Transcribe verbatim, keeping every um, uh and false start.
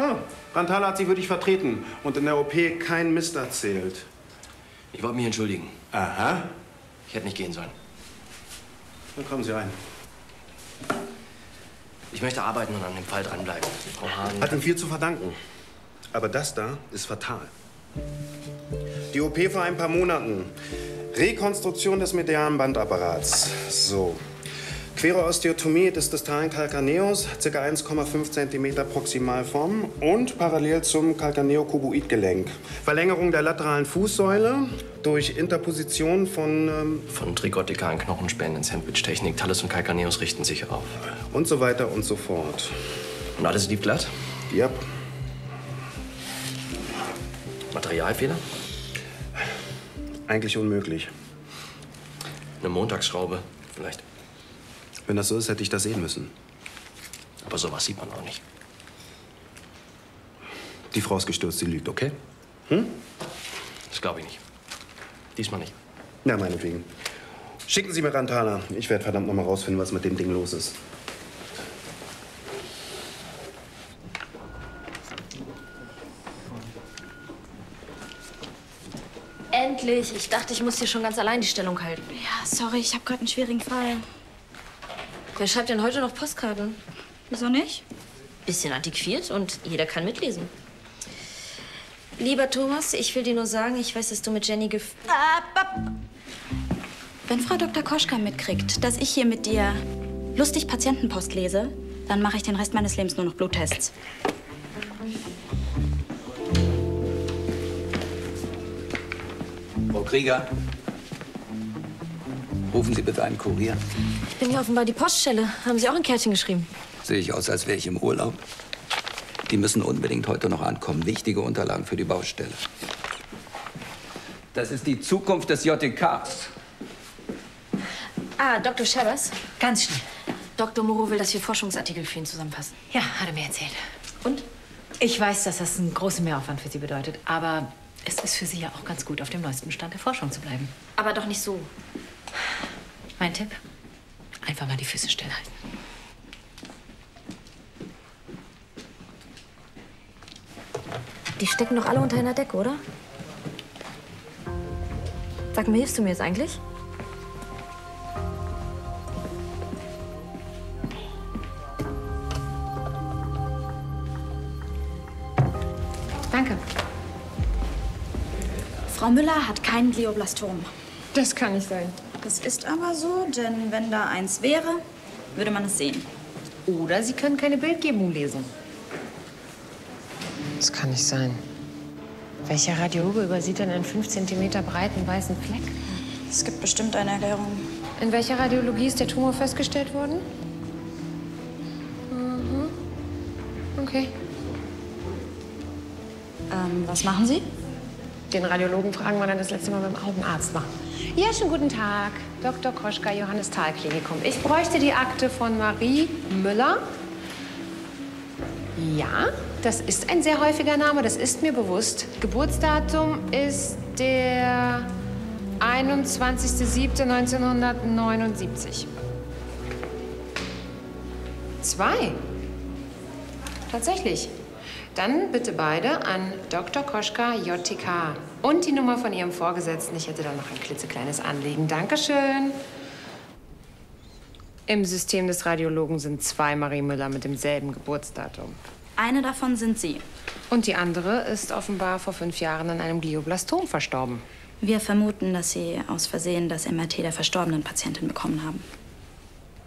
Ja, Rantala hat sie würdig vertreten und in der O P kein Mist erzählt. Ich wollte mich entschuldigen. Aha. Ich hätte nicht gehen sollen. Dann kommen Sie rein. Ich möchte arbeiten und an dem Fall dranbleiben. Frau Hahn... Hat ihm viel zu verdanken. Aber das da ist fatal. Die O P vor ein paar Monaten. Rekonstruktion des medialen Bandapparats. So. Quere Osteotomie des distalen Calcaneus, ca. eins Komma fünf Zentimeter Proximalform und parallel zum Calcaneocuboidgelenk. Verlängerung der lateralen Fußsäule durch Interposition von... Ähm, von trikortikalen Knochenspänen in Sandwich-Technik. Talus und Calcaneus richten sich auf. Und so weiter und so fort. Und alles lief glatt? Ja. Materialfehler? Eigentlich unmöglich. Eine Montagsschraube vielleicht. Wenn das so ist, hätte ich das sehen müssen. Aber sowas sieht man auch nicht. Die Frau ist gestürzt, sie lügt, okay? Hm? Das glaube ich nicht. Diesmal nicht. Na, meinetwegen. Schicken Sie mir Rantala. Ich werde verdammt noch mal rausfinden, was mit dem Ding los ist. Endlich. Ich dachte, ich muss hier schon ganz allein die Stellung halten. Ja, sorry, ich habe gerade einen schwierigen Fall. Wer schreibt denn heute noch Postkarten? Wieso nicht? Bisschen antiquiert und jeder kann mitlesen. Lieber Thomas, ich will dir nur sagen, ich weiß, dass du mit Jenny gef... Wenn Frau Doktor Koschka mitkriegt, dass ich hier mit dir lustig Patientenpost lese, dann mache ich den Rest meines Lebens nur noch Bluttests. Frau Krieger, rufen Sie bitte einen Kurier. Ich bin hier offenbar die Poststelle. Haben Sie auch ein Kärtchen geschrieben? Sehe ich aus, als wäre ich im Urlaub? Die müssen unbedingt heute noch ankommen. Wichtige Unterlagen für die Baustelle. Das ist die Zukunft des J T Ks. Ah, Doktor Scherbers. Ganz schnell. Doktor Moro will, dass wir Forschungsartikel für ihn zusammenfassen. Ja, hat er mir erzählt. Und? Ich weiß, dass das einen großen Mehraufwand für Sie bedeutet, aber es ist für Sie ja auch ganz gut, auf dem neuesten Stand der Forschung zu bleiben. Aber doch nicht so. Mein Tipp? Einfach mal die Füße stillhalten. Die stecken doch alle unter einer Decke, oder? Sag mal, hilfst du mir jetzt eigentlich? Danke. Frau Müller hat kein Glioblastom. Das kann nicht sein. Das ist aber so, denn wenn da eins wäre, würde man es sehen. Oder Sie können keine Bildgebung lesen. Das kann nicht sein. Welcher Radiologe übersieht denn einen fünf Zentimeter breiten weißen Fleck? Es gibt bestimmt eine Erklärung. In welcher Radiologie ist der Tumor festgestellt worden? Mhm. Okay. Ähm, was machen Sie? Den Radiologen fragen wir dann das letzte Mal beim Augenarzt war. Ja, schönen guten Tag. Doktor Koschka, Johannes Thal Klinikum. Ich bräuchte die Akte von Marie Müller. Ja, das ist ein sehr häufiger Name, das ist mir bewusst. Geburtsdatum ist der einundzwanzigster siebter neunzehnhundertneunundsiebzig. Zwei? Tatsächlich. Dann bitte beide an Doktor Koschka, J T K. Und die Nummer von Ihrem Vorgesetzten. Ich hätte da noch ein klitzekleines Anliegen. Dankeschön. Im System des Radiologen sind zwei Marie Müller mit demselben Geburtsdatum. Eine davon sind Sie. Und die andere ist offenbar vor fünf Jahren an einem Glioblastom verstorben. Wir vermuten, dass Sie aus Versehen das M R T der verstorbenen Patientin bekommen haben.